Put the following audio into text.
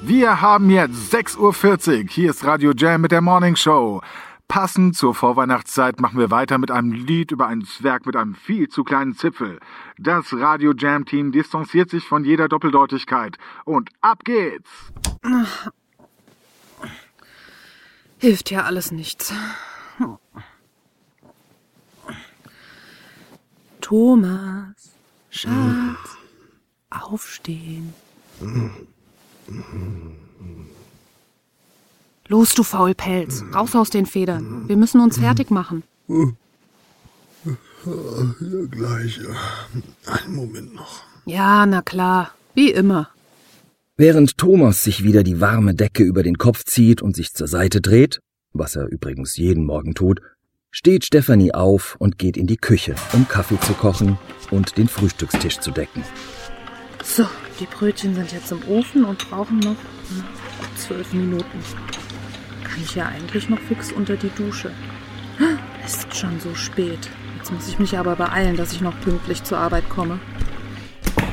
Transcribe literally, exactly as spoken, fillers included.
Wir haben jetzt sechs Uhr vierzig. Hier ist Radio Jam mit der Morning Show. Passend zur Vorweihnachtszeit machen wir weiter mit einem Lied über einen Zwerg mit einem viel zu kleinen Zipfel. Das Radio Jam Team distanziert sich von jeder Doppeldeutigkeit. Und ab geht's! Hilft ja alles nichts. Thomas, Schatz, aufstehen. Los, du Faulpelz, raus aus den Federn. Wir müssen uns fertig machen. Ja, gleich. Einen Moment noch. Ja, na klar, wie immer. Während Thomas sich wieder die warme Decke über den Kopf zieht und sich zur Seite dreht, was er übrigens jeden Morgen tut, steht Stefanie auf und geht in die Küche, um Kaffee zu kochen und den Frühstückstisch zu decken. So, die Brötchen sind jetzt im Ofen und brauchen noch na, zwölf Minuten. Kann ich ja eigentlich noch fix unter die Dusche. Es ist schon so spät. Jetzt muss ich mich aber beeilen, dass ich noch pünktlich zur Arbeit komme.